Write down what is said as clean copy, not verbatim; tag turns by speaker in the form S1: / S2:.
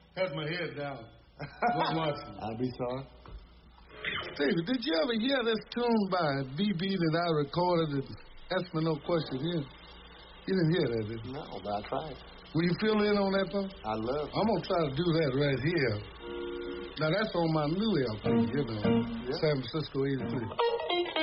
S1: Had my head down. Wasn't watching.
S2: I'll be sorry.
S1: Stevie, did you ever hear this tune by B.B. that I recorded and asked me no question here? You didn't hear that, did you?
S2: No, but I tried.
S1: Will you fill in on that, though?
S2: I love it.
S1: I'm going to try to do that right here. Now, that's on my new LP, you know, San Francisco 83.